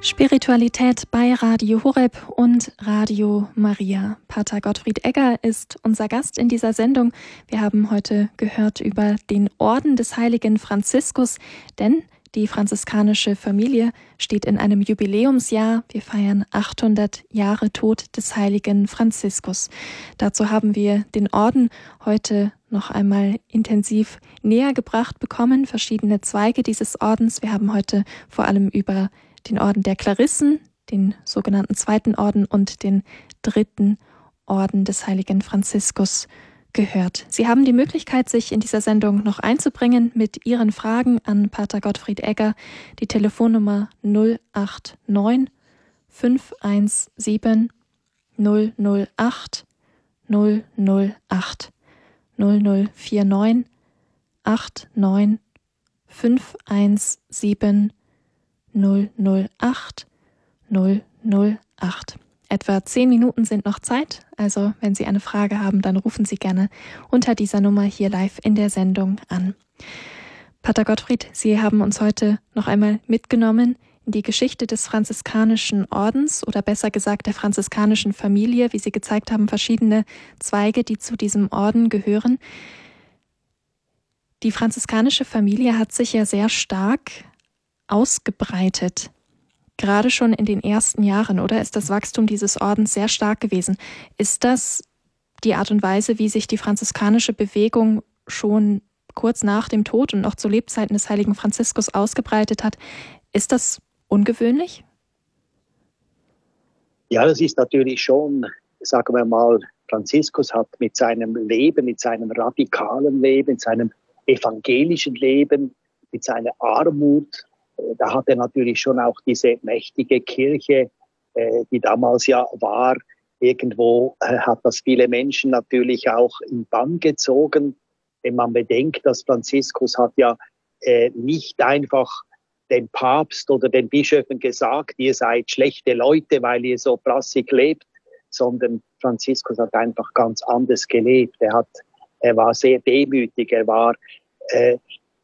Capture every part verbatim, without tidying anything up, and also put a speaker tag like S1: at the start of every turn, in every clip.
S1: Spiritualität bei Radio Horeb und Radio Maria. Pater Gottfried Egger ist unser Gast in dieser Sendung. Wir haben heute gehört über den Orden des heiligen Franziskus, denn die franziskanische Familie steht in einem Jubiläumsjahr. Wir feiern achthundert Jahre Tod des heiligen Franziskus. Dazu haben wir den Orden heute noch einmal intensiv näher gebracht bekommen, verschiedene Zweige dieses Ordens. Wir haben heute vor allem über den Orden der Klarissen, den sogenannten zweiten Orden und den dritten Orden des heiligen Franziskus gehört. Sie haben die Möglichkeit, sich in dieser Sendung noch einzubringen mit Ihren Fragen an Pater Gottfried Egger. Die Telefonnummer null acht neun fünf eins sieben null null acht null null acht null null vier neun acht neun fünf eins sieben null null acht null null acht. Etwa zehn Minuten sind noch Zeit, also wenn Sie eine Frage haben, dann rufen Sie gerne unter dieser Nummer hier live in der Sendung an. Pater Gottfried, Sie haben uns heute noch einmal mitgenommen in die Geschichte des franziskanischen Ordens oder besser gesagt der franziskanischen Familie, wie Sie gezeigt haben, verschiedene Zweige, die zu diesem Orden gehören. Die franziskanische Familie hat sich ja sehr stark ausgebreitet. Gerade schon in den ersten Jahren, oder ist das Wachstum dieses Ordens sehr stark gewesen? Ist das die Art und Weise, wie sich die franziskanische Bewegung schon kurz nach dem Tod und noch zu Lebzeiten des heiligen Franziskus ausgebreitet hat? Ist das ungewöhnlich?
S2: Ja, das ist natürlich schon, sagen wir mal, Franziskus hat mit seinem Leben, mit seinem radikalen Leben, mit seinem evangelischen Leben, mit seiner Armut, da hat er natürlich schon auch diese mächtige Kirche, äh, die damals ja war, irgendwo äh, hat das viele Menschen natürlich auch in Bann gezogen. Wenn man bedenkt, dass Franziskus hat ja äh, nicht einfach dem Papst oder den Bischöfen gesagt, ihr seid schlechte Leute, weil ihr so brassig lebt, sondern Franziskus hat einfach ganz anders gelebt. Er hat, er war sehr demütig, er war äh,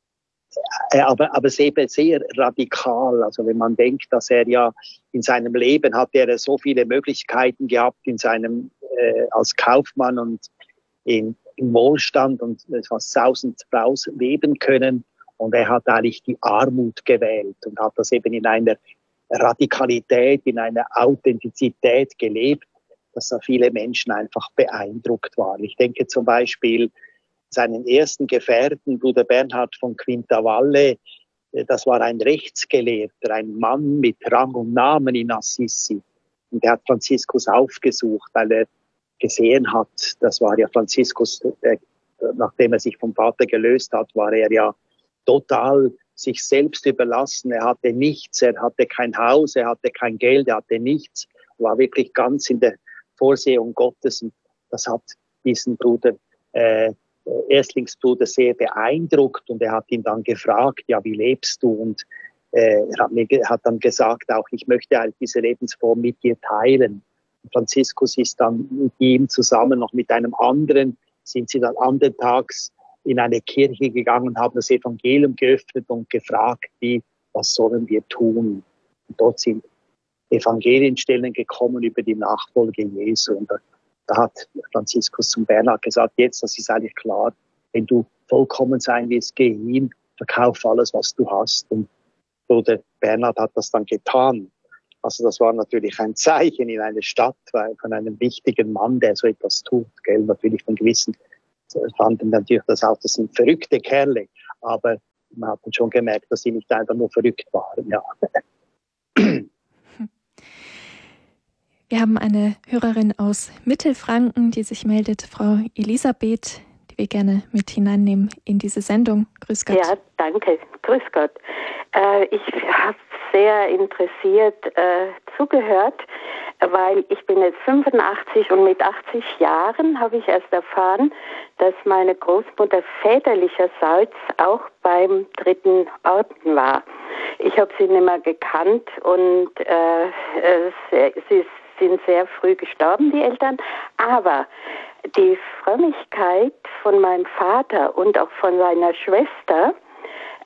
S2: Aber, aber sehr, sehr radikal. Also wenn man denkt, dass er ja in seinem Leben hat er so viele Möglichkeiten gehabt in seinem äh, als Kaufmann und in, im Wohlstand und fast tausend Fraus leben können. Und er hat eigentlich die Armut gewählt und hat das eben in einer Radikalität, in einer Authentizität gelebt, dass da viele Menschen einfach beeindruckt waren. Ich denke zum Beispiel seinen ersten Gefährten, Bruder Bernhard von Quintavalle, das war ein Rechtsgelehrter, ein Mann mit Rang und Namen in Assisi. Und er hat Franziskus aufgesucht, weil er gesehen hat, das war ja Franziskus, der, nachdem er sich vom Vater gelöst hat, war er ja total sich selbst überlassen. Er hatte nichts, er hatte kein Haus, er hatte kein Geld, er hatte nichts. Er war wirklich ganz in der Vorsehung Gottes. Und das hat diesen Bruder äh, Erstlingsbruder sehr beeindruckt und er hat ihn dann gefragt, ja, wie lebst du? Und äh, er hat, mir, hat dann gesagt, auch ich möchte halt diese Lebensform mit dir teilen. Und Franziskus ist dann mit ihm zusammen noch mit einem anderen, sind sie dann anderen Tags in eine Kirche gegangen und haben das Evangelium geöffnet und gefragt, wie, was sollen wir tun? Und dort sind Evangelienstellen gekommen über die Nachfolge Jesu. Und da hat Franziskus zum Bernhard gesagt, jetzt, das ist eigentlich klar, wenn du vollkommen sein willst, geh hin, verkauf alles, was du hast. Und Bruder Bernhard hat das dann getan. Also das war natürlich ein Zeichen in einer Stadt, weil von einem wichtigen Mann, der so etwas tut, gell, natürlich von gewissen, fanden natürlich das auch, das sind verrückte Kerle, aber man hat dann schon gemerkt, dass sie nicht einfach nur verrückt waren, ja.
S1: Wir haben eine Hörerin aus Mittelfranken, die sich meldet, Frau Elisabeth, die wir gerne mit hineinnehmen in diese Sendung. Grüß Gott.
S3: Ja, danke. Grüß Gott. Äh, ich habe sehr interessiert äh, zugehört, weil ich bin jetzt fünfundachtzig und mit achtzig Jahren habe ich erst erfahren, dass meine Großmutter väterlicherseits auch beim dritten Orden war. Ich habe sie nicht mehr gekannt und äh, sie ist sind sehr früh gestorben, die Eltern, aber die Frömmigkeit von meinem Vater und auch von seiner Schwester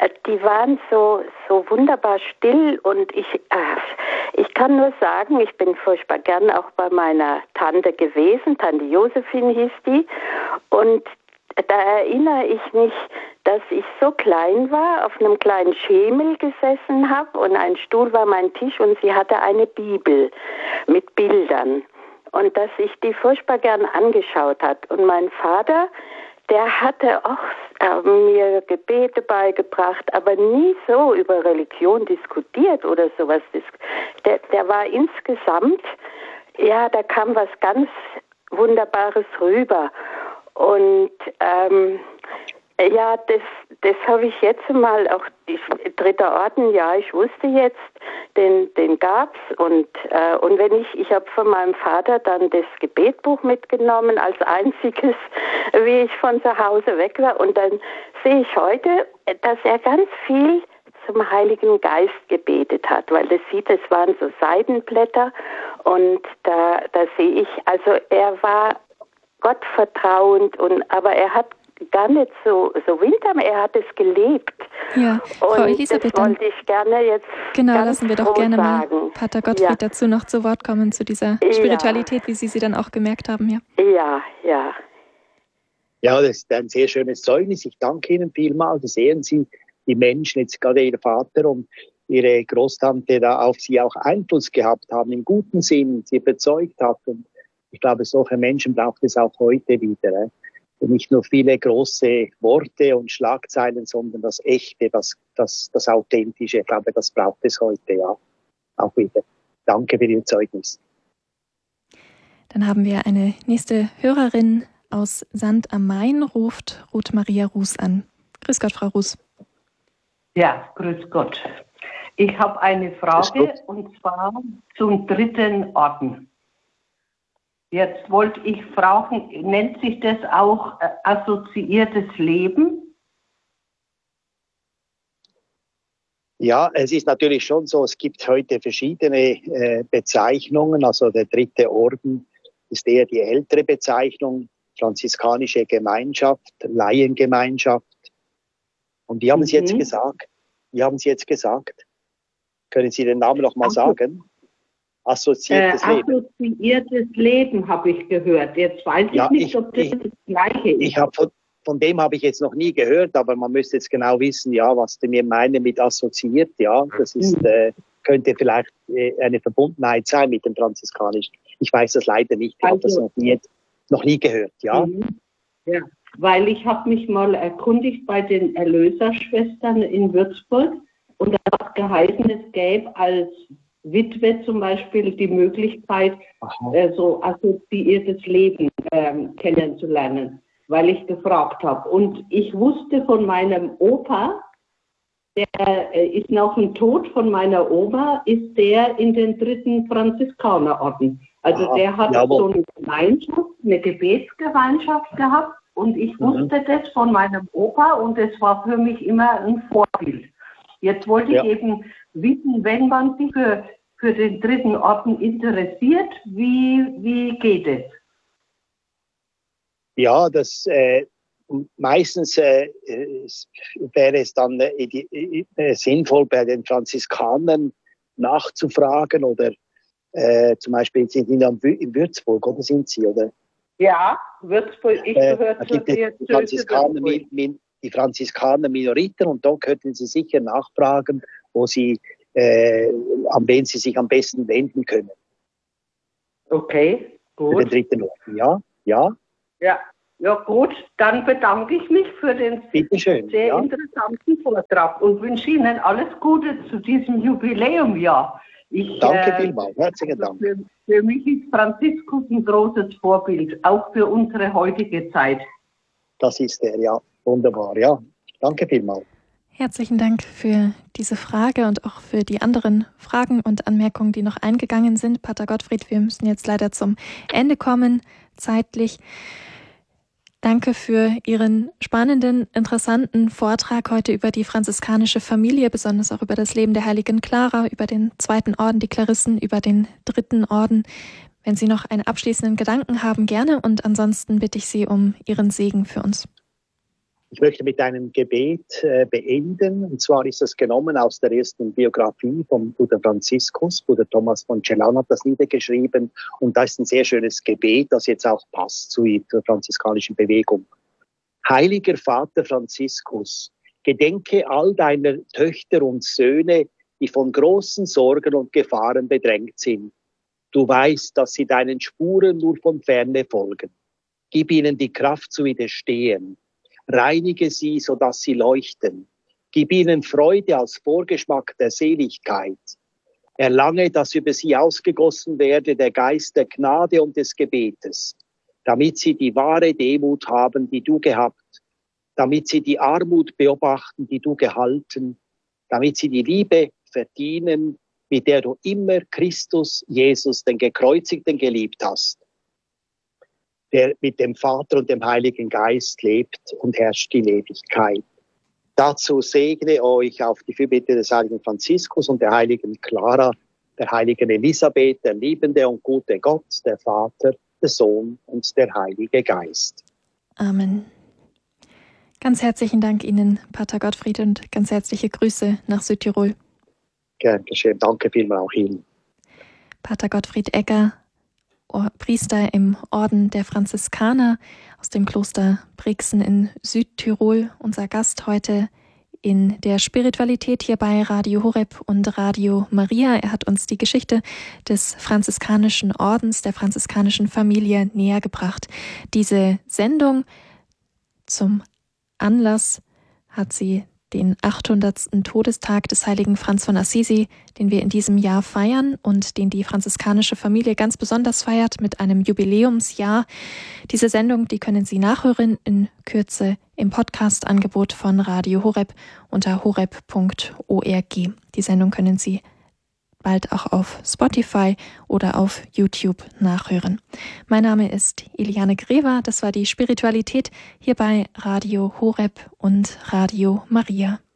S3: äh, die waren so, so wunderbar still und ich, äh, ich kann nur sagen, ich bin furchtbar gern auch bei meiner Tante gewesen, Tante Josephine hieß die, und da erinnere ich mich, dass ich so klein war, auf einem kleinen Schemel gesessen habe und ein Stuhl war mein Tisch und sie hatte eine Bibel mit Bildern und dass ich die furchtbar gern angeschaut hat. Und mein Vater, der hatte auch äh, mir Gebete beigebracht, aber nie so über Religion diskutiert oder sowas. Der, der war insgesamt, ja, da kam was ganz Wunderbares rüber. Und ähm, ja, das, das habe ich jetzt mal auch, die dritter Orden, ja, ich wusste jetzt, den, den gab's und, äh, und wenn ich, ich habe von meinem Vater dann das Gebetbuch mitgenommen als einziges, wie ich von zu Hause weg war und dann sehe ich heute, dass er ganz viel zum Heiligen Geist gebetet hat, weil das sieht, es waren so Seidenblätter und da, da sehe ich, also er war gottvertrauend und aber er hat gar nicht so so winter, er hat es gelebt.
S1: Ja, Frau
S3: und
S1: Elisabeth,
S3: das wollte ich gerne jetzt
S1: genau,
S3: ganz
S1: lassen wir doch
S3: froh
S1: gerne
S3: sagen.
S1: mal Pater Gottfried
S3: Ja.
S1: dazu noch zu Wort kommen, zu dieser
S3: Ja.
S1: Spiritualität, wie Sie sie dann auch gemerkt haben. Ja,
S3: Ja, ja.
S2: Ja, das ist ein sehr schönes Zeugnis. Ich danke Ihnen vielmals. Da sehen Sie, die Menschen, jetzt gerade Ihr Vater und Ihre Großtante, da auf Sie auch Einfluss gehabt haben, im guten Sinn, Sie überzeugt hat. Und ich glaube, solche Menschen braucht es auch heute wieder. Äh. Und nicht nur viele große Worte und Schlagzeilen, sondern das Echte, das, das, das Authentische. Ich glaube, das braucht es heute, ja, auch wieder. Danke für Ihr Zeugnis.
S1: dann haben wir eine nächste Hörerin aus Sand am Main, ruft Ruth Maria Ruß an. Grüß Gott, Frau Ruß.
S4: Ja, grüß Gott. Ich habe eine Frage und zwar zum dritten Orden. Jetzt wollte ich fragen, nennt sich das auch äh, assoziiertes Leben?
S2: Ja, es ist natürlich schon so, es gibt heute verschiedene äh, Bezeichnungen. Also der dritte Orden ist eher die ältere Bezeichnung, franziskanische Gemeinschaft, Laiengemeinschaft. Und wie haben Sie
S4: Mhm.
S2: jetzt gesagt? Wie haben Sie jetzt gesagt? Können Sie den Namen noch mal
S4: Assozi-
S2: sagen? Assoziiertes
S4: Äh,
S2: Leben.
S4: assoziiertes Leben habe ich gehört. Jetzt weiß ich
S2: Ja,
S4: nicht,
S2: ich-
S4: ob das
S2: ich-
S4: das Gleiche ist.
S2: Ich habe von, von dem habe ich jetzt noch nie gehört, aber man müsste jetzt genau wissen, ja, was die mir meinen mit assoziiert. Ja, das ist,
S4: Mhm.
S2: äh, könnte vielleicht äh, eine Verbundenheit sein mit dem Franziskanischen. Ich weiß das leider nicht. Ich habe das
S4: Also-
S2: noch nie, noch nie gehört. Ja,
S4: Mhm. Ja, weil ich habe mich mal erkundigt bei den Erlöserschwestern in Würzburg und da hat geheißen, es gäbe als Witwe zum Beispiel die Möglichkeit,
S2: Aha.
S4: äh, so assoziiertes Leben ähm, kennenzulernen, weil ich gefragt habe. Und ich wusste von meinem Opa, der äh, ist nach dem Tod von meiner Oma, ist der in den dritten Franziskanerorden. Also
S2: Aha,
S4: der hat
S2: jawohl.
S4: so eine Gemeinschaft, eine Gebetsgemeinschaft gehabt und ich
S2: Mhm.
S4: wusste das von meinem Opa und es war für mich immer ein Vorbild. Jetzt wollte
S2: Ja.
S4: ich eben wissen, wenn man sich für, für den dritten Orden interessiert, wie, wie geht es?
S2: Ja, das äh, meistens äh, es, wäre es dann äh, die, äh, sinnvoll, bei den Franziskanern nachzufragen oder äh, zum Beispiel sind Sie in, in Würzburg, oder sind Sie, oder?
S4: Ja, Würzburg, ich
S2: Äh,
S4: gehöre
S2: da
S4: zur
S2: gibt es die
S4: Diözese
S2: Franziskaner,
S4: Würzburg.
S2: Min, Min, die Franziskaner Minoriten und dort könnten Sie sicher nachfragen, wo Sie, äh, an wen Sie sich am besten wenden können.
S4: Okay,
S2: Für den
S4: gut.
S2: dritten Orden. Ja, ja,
S4: Ja, ja gut, dann bedanke ich mich für den
S2: bitteschön.
S4: sehr
S2: Ja.
S4: interessanten Vortrag und wünsche Ihnen alles Gute zu diesem Jubiläumjahr. Ich,
S2: Danke
S4: äh,
S2: vielmals, herzlichen Dank.
S4: Für, für mich ist Franziskus ein großes Vorbild, auch für unsere heutige Zeit.
S2: Das ist er, ja. Wunderbar, ja. Danke vielmals.
S1: Herzlichen Dank für diese Frage und auch für die anderen Fragen und Anmerkungen, die noch eingegangen sind. Pater Gottfried, wir müssen jetzt leider zum Ende kommen, zeitlich. Danke für Ihren spannenden, interessanten Vortrag heute über die franziskanische Familie, besonders auch über das Leben der heiligen Clara, über den zweiten Orden, die Klarissen, über den dritten Orden. Wenn Sie noch einen abschließenden Gedanken haben, gerne. Und ansonsten bitte ich Sie um Ihren Segen für uns.
S2: Ich möchte mit einem Gebet äh, beenden. Und zwar ist das genommen aus der ersten Biografie von Bruder Franziskus. Bruder Thomas von Celano hat das niedergeschrieben. Und da ist ein sehr schönes Gebet, das jetzt auch passt zu der franziskanischen Bewegung. Heiliger Vater Franziskus, gedenke all deiner Töchter und Söhne, die von großen Sorgen und Gefahren bedrängt sind. Du weißt, dass sie deinen Spuren nur von Ferne folgen. Gib ihnen die Kraft zu widerstehen. Reinige sie, sodass sie leuchten. Gib ihnen Freude als Vorgeschmack der Seligkeit. Erlange, dass über sie ausgegossen werde der Geist der Gnade und des Gebetes, damit sie die wahre Demut haben, die du gehabt, damit sie die Armut beobachten, die du gehalten, damit sie die Liebe verdienen, mit der du immer Christus, Jesus, den Gekreuzigten, geliebt hast, der mit dem Vater und dem Heiligen Geist lebt und herrscht die Ewigkeit. Dazu segne euch auf die Fürbitte des heiligen Franziskus und der heiligen Clara, der heiligen Elisabeth, der liebende und gute Gott, der Vater, der Sohn und der Heilige Geist.
S1: Amen. Ganz herzlichen Dank Ihnen, Pater Gottfried, und ganz herzliche Grüße nach Südtirol.
S2: Gern geschehen. Danke vielmals auch Ihnen.
S1: Pater Gottfried Egger, Priester im Orden der Franziskaner aus dem Kloster Brixen in Südtirol, unser Gast heute in der Spiritualität hier bei Radio Horeb und Radio Maria. Er hat uns die Geschichte des franziskanischen Ordens, der franziskanischen Familie näher gebracht. Diese Sendung zum Anlass hat sie den achthundertsten Todestag des heiligen Franz von Assisi, den wir in diesem Jahr feiern und den die franziskanische Familie ganz besonders feiert mit einem Jubiläumsjahr. Diese Sendung, die können Sie nachhören in Kürze im Podcast-Angebot von Radio Horeb unter horeb punkt org. Die Sendung können Sie bald auch auf Spotify oder auf YouTube nachhören. Mein Name ist Eliane Grever. Das war die Spiritualität hier bei Radio Horeb und Radio Maria.